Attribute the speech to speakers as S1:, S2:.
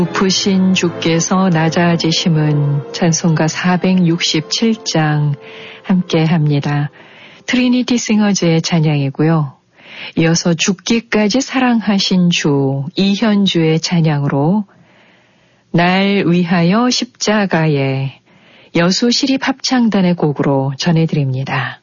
S1: 높으신 주께서 낮아지심은 찬송가 467장 함께합니다. 트리니티 싱어즈의 찬양이고요. 이어서 죽기까지 사랑하신 주 이현주의 찬양으로 날 위하여 십자가에 여수 시립합창단의 곡으로 전해드립니다.